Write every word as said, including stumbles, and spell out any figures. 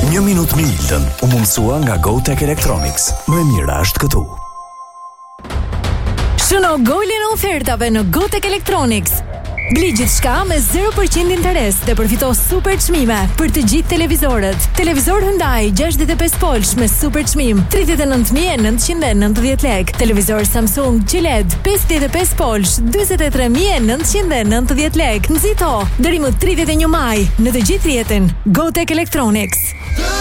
Një minutë me Iltën u mundësua nga GoTech Electronics. Më e mira është këtu. Shëno golin e ofertave në GoTech Electronics. Bli gjithçka me zero përqind interes dhe përfito super çmime për të gjithë televizorët. Televizor Hyundai gjashtëdhjetë e pesë polsh me super çmim tridhjetë e nëntë mijë e nëntëqind e nëntëdhjetë lekë. Televizor Samsung Q L E D pesëdhjetë e pesë polsh dyzet e tre mijë e nëntëqind e nëntëdhjetë lekë. Nxito deri më tridhjetë e një maj në të gjithë rrjetin GoTech Electronics.